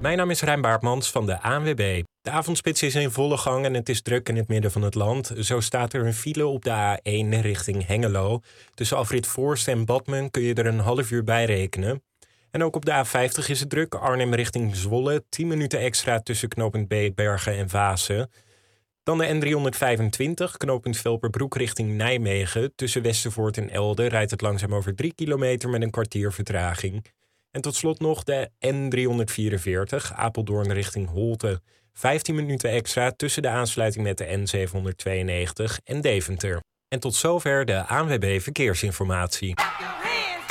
Mijn naam is Rijn Baartmans van de ANWB. De avondspits is in volle gang en het is druk in het midden van het land. Zo staat er een file op de A1 richting Hengelo. Tussen afrit Voorst en Badmen kun je er een half uur bij rekenen. En ook op de A50 is het druk. Arnhem richting Zwolle, 10 minuten extra tussen knooppunt Beetbergen en Vaassen. Dan de N325, knooppunt Velperbroek richting Nijmegen. Tussen Westervoort en Elde rijdt het langzaam over 3 kilometer met een kwartier vertraging. En tot slot nog de N344, Apeldoorn richting Holte. 15 minuten extra tussen de aansluiting met de N792 en Deventer. En tot zover de ANWB Verkeersinformatie.